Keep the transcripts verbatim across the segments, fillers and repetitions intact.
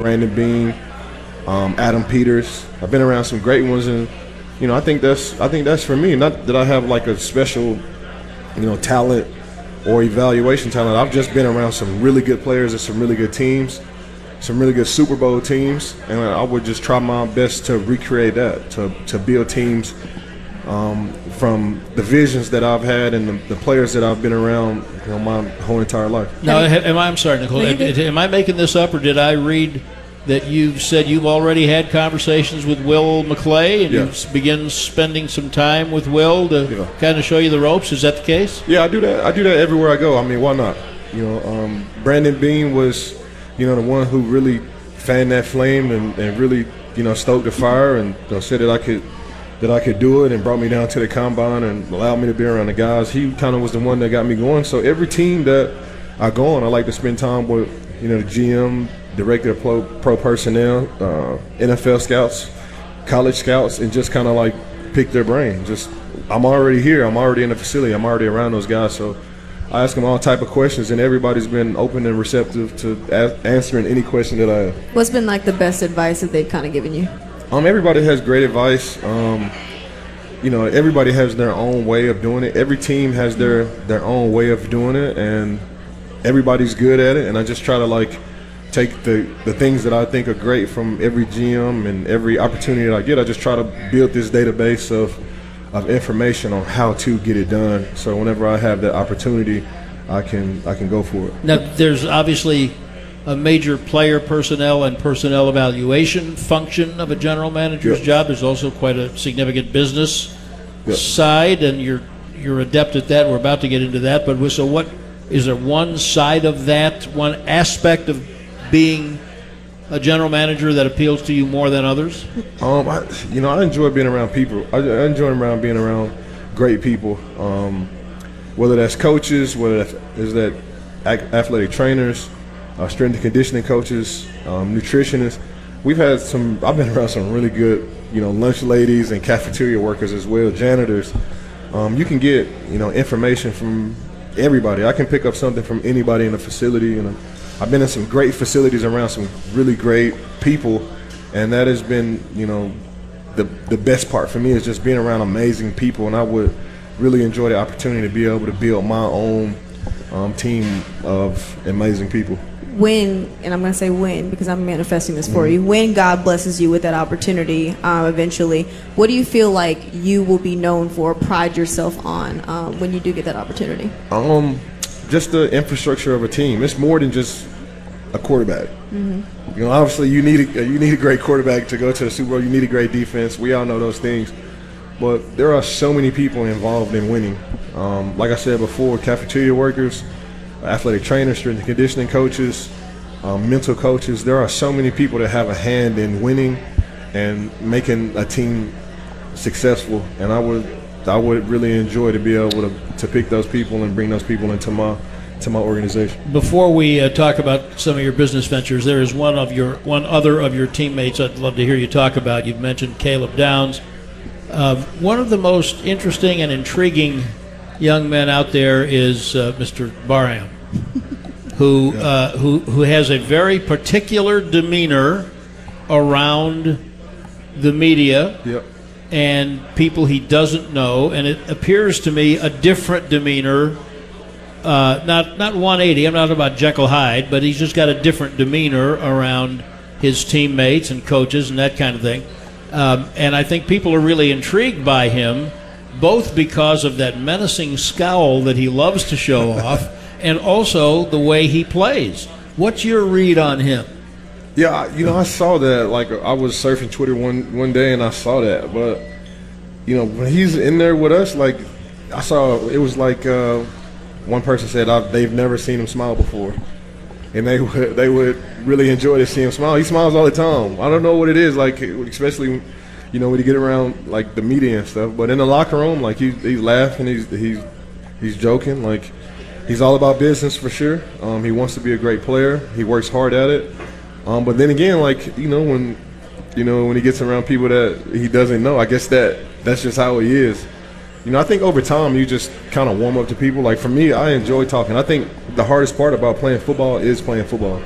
Brandon Beane, um, Adam Peters. I've been around some great ones, and you know, I think that's I think that's for me. Not that I have like a special, you know, talent or evaluation talent. I've just been around some really good players and some really good teams, some really good Super Bowl teams, and I would just try my best to recreate that, to to build teams um, from the visions that I've had and the, the players that I've been around, you know, my whole entire life. Now, am I, I'm sorry, Nicole. Am, am I making this up, or did I read that you've said you've already had conversations with Will McClay and yeah. you've begun spending some time with Will to yeah. kind of show you the ropes? Is that the case? Yeah, I do that. I do that everywhere I go. I mean, why not? You know, um, Brandon Beane was, you know, the one who really fanned that flame and, and really, you know, stoked the fire and you know, said that I could that I could do it and brought me down to the combine and allowed me to be around the guys. He kind of was the one that got me going. So every team that I go on, I like to spend time with, you know, the G M, director of pro, pro personnel, uh, N F L scouts, college scouts, and just kind of like pick their brain. Just I'm already here. I'm already in the facility. I'm already around those guys. So I ask them all type of questions, and everybody's been open and receptive to a- answering any question that I have. What's been like the best advice that they've kind of given you? Um, everybody has great advice. Um, you know, everybody has their own way of doing it. Every team has their their own way of doing it, and everybody's good at it. And I just try to like take the, the things that I think are great from every G M and every opportunity that I get. I just try to build this database of of information on how to get it done. So whenever I have that opportunity, I can I can go for it. Now, there's obviously a major player personnel and personnel evaluation function of a general manager's yep. job. There's also quite a significant business yep. side, and you're you're adept at that. We're about to get into that. But so, what is there? One side of that, one aspect of being a general manager that appeals to you more than others? Um, I, you know, I enjoy being around people. I, I enjoy around being around great people. Um, whether that's coaches, whether that's is that athletic trainers, uh, strength and conditioning coaches, um, nutritionists. We've had some. I've been around some really good, you know, lunch ladies and cafeteria workers as well, janitors. Um, you can get, you know, information from everybody. I can pick up something from anybody in the facility, and I've been in some great facilities around some really great people, and that has been, you know, the the best part for me is just being around amazing people, and I would really enjoy the opportunity to be able to build my own um, team of amazing people. When, and I'm going to say when because I'm manifesting this for mm-hmm. you, when God blesses you with that opportunity um, eventually, what do you feel like you will be known for, pride yourself on um, when you do get that opportunity? Um, just the infrastructure of a team. It's more than just a quarterback. Mm-hmm. You know, obviously you need a, you need a great quarterback to go to the Super Bowl. You need a great defense. We all know those things. But there are so many people involved in winning. Um, like I said before, cafeteria workers, athletic trainers, strength and conditioning coaches, um, mental coaches. There are so many people that have a hand in winning and making a team successful. And I would I would really enjoy to be able to, to pick those people and bring those people into my to my organization. Before we uh, talk about some of your business ventures, there is one of your one other of your teammates I'd love to hear you talk about. You've mentioned Caleb Downs. Uh, one of the most interesting and intriguing young men out there is uh, Mister Barham, who yeah. uh, who who has a very particular demeanor around the media Yep. and people he doesn't know, and it appears to me a different demeanor. Uh, not not one eighty. I'm not about Jekyll Hyde, but he's just got a different demeanor around his teammates and coaches and that kind of thing. Um, and I think people are really intrigued by him, both because of that menacing scowl that he loves to show off, and also the way he plays. What's your read on him? Yeah, you know, I saw that. Like, I was surfing Twitter one, one day, and I saw that. But, you know, when he's in there with us, like, I saw it was like uh, one person said I've, they've never seen him smile before. And they would, they would really enjoy to see him smile. He smiles all the time. I don't know what it is, like, especially, you know, when you get around, like, the media and stuff. But in the locker room, like, he, he's laughing, he's, he's, he's joking. Like, he's all about business for sure. Um, he wants to be a great player. He works hard at it. Um, but then again, like, you know, when you know when he gets around people that he doesn't know, I guess that that's just how he is. You know, I think over time you just kind of warm up to people. Like, for me, I enjoy talking. I think the hardest part about playing football is playing football.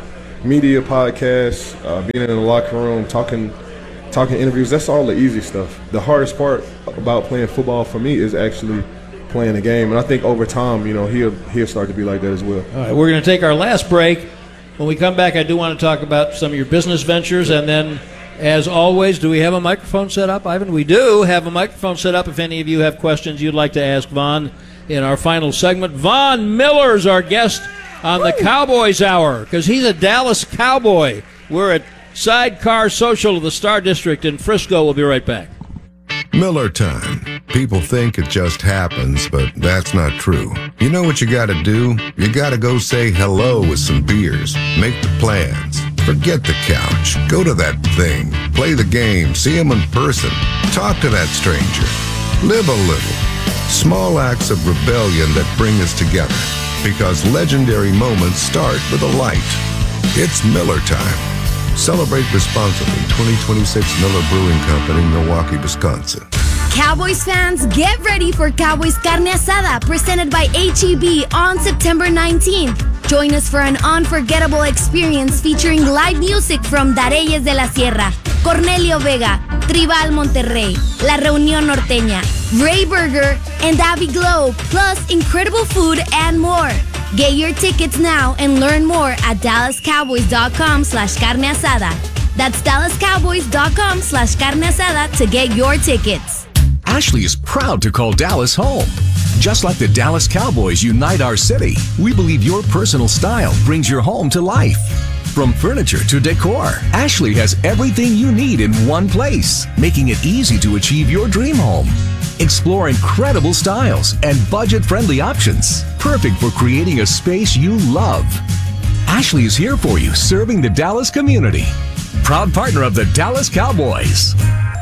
media podcasts, uh, being in the locker room, talking, talking interviews. That's all the easy stuff. The hardest part about playing football for me is actually playing the game, and I think over time, you know, he'll he'll start to be like that as well. All right, we're going to take our last break. When we come back, I do want to talk about some of your business ventures, and then, as always, do we have a microphone set up, Ivan? We do have a microphone set up if any of you have questions you'd like to ask Von in our final segment. Von Miller's our guest on the Cowboys Hour because he's a Dallas Cowboy. We're at Sidecar Social of the Star District in Frisco. We'll be right back. Miller time. People think it just happens, but that's not true. You know what you gotta do? You gotta go say hello with some beers. Make the plans. Forget the couch. Go to that thing. Play the game. See him in person. Talk to that stranger. Live a little. Small acts of rebellion that bring us together. Because legendary moments start with a light. It's Miller time. Celebrate responsibly. twenty twenty-six Miller Brewing Company, Milwaukee, Wisconsin. Cowboys fans, get ready for Cowboys Carne Asada, presented by H E B on September nineteenth. Join us for an unforgettable experience featuring live music from Dareyes de la Sierra, Cornelio Vega, Tribal Monterrey, La Reunión Norteña, Ray Burger, and Abby Glow, plus incredible food and more. Get your tickets now and learn more at dallascowboys.com slash carne asada. That's dallascowboys.com slash carne asada to get your tickets. Ashley is proud to call Dallas home. Just like the Dallas Cowboys unite our city, we believe your personal style brings your home to life. From furniture to decor, Ashley has everything you need in one place, making it easy to achieve your dream home. Explore incredible styles and budget-friendly options, perfect for creating a space you love. Ashley is here for you, serving the Dallas community. Proud partner of the Dallas Cowboys.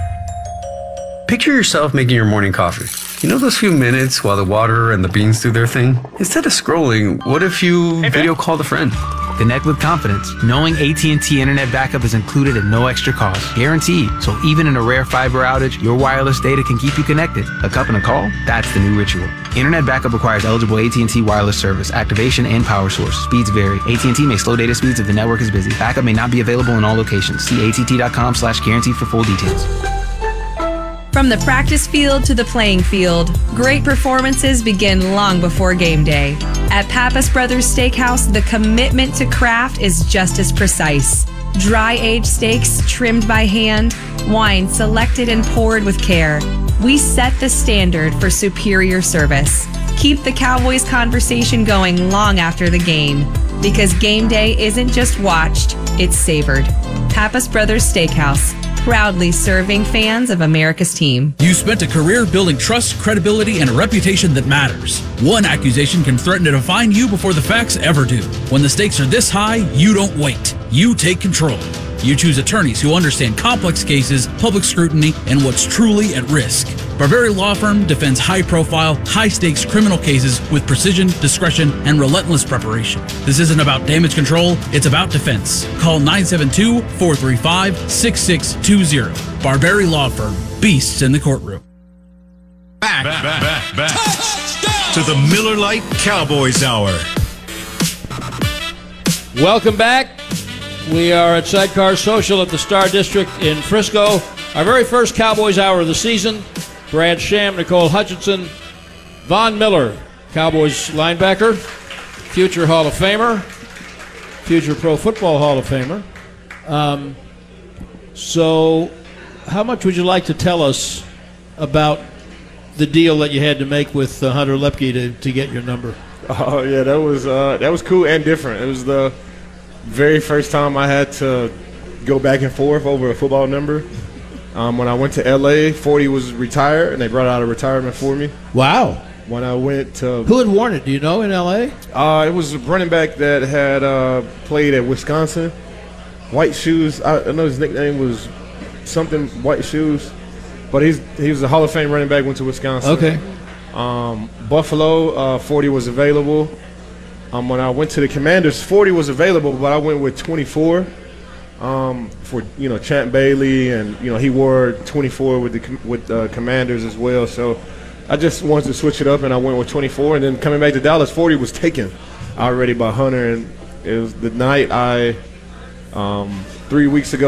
Picture yourself making your morning coffee. You know those few minutes while the water and the beans do their thing? Instead of scrolling, what if you video called a friend? Connect with confidence, knowing A T and T Internet Backup is included at no extra cost. Guaranteed. So even in a rare fiber outage, your wireless data can keep you connected. A cup and a call? That's the new ritual. Internet Backup requires eligible A T and T wireless service, activation, and power source. Speeds vary. A T and T may slow data speeds if the network is busy. Backup may not be available in all locations. See A T T dot com slash guaranteed for full details. From the practice field to the playing field, great performances begin long before game day. At Pappas Brothers Steakhouse, the commitment to craft is just as precise. Dry-aged steaks trimmed by hand, wine selected and poured with care. We set the standard for superior service. Keep the Cowboys conversation going long after the game, because game day isn't just watched, it's savored. Pappas Brothers Steakhouse, proudly serving fans of America's team. You spent a career building trust, credibility, and a reputation that matters. One accusation can threaten to define you before the facts ever do. When the stakes are this high, you don't wait. You take control. You choose attorneys who understand complex cases, public scrutiny, and what's truly at risk. Barberi Law Firm defends high-profile, high-stakes criminal cases with precision, discretion, and relentless preparation. This isn't about damage control, it's about defense. Call nine seven two, four three five, six six two zero. Barberi Law Firm, beasts in the courtroom. Back, back, back, back, back to the Miller Lite Cowboys Hour. Welcome back. We are at Sidecar Social at the Star District in Frisco. Our very first Cowboys Hour of the season. Brad Sham, Nicole Hutchinson, Von Miller, Cowboys linebacker, future Hall of Famer, future Pro Football Hall of Famer. Um, so, how much would you like to tell us about the deal that you had to make with uh, Hunter Lepke to, to get your number? Oh yeah, that was uh, that was cool and different. It was the very first time I had to go back and forth over a football number. Um, when I went to L A, forty was retired, and they brought out a retirement for me. Wow. When I went to... Who had worn it, do you know, in L A? Uh, it was a running back that had uh, played at Wisconsin. White Shoes. I, I know his nickname was something White Shoes. But he's he was a Hall of Fame running back, went to Wisconsin. Okay. Um, Buffalo, uh, forty was available. Um, when I went to the Commanders, forty was available, but I went with twenty-four. Um, for you know Champ Bailey, and you know he wore twenty-four with the with uh, Commanders as well. So I just wanted to switch it up, and I went with twenty-four. And then coming back to Dallas, forty was taken already by Hunter, and it was the night I Um, three weeks ago,